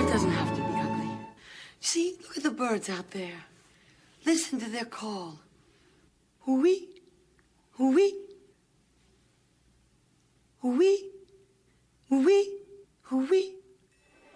Life doesn't have to be ugly. See, look at the birds out there. Listen to their call. Hoo-wee, hoo-wee, hoo-wee, hoo-wee, hoo-wee.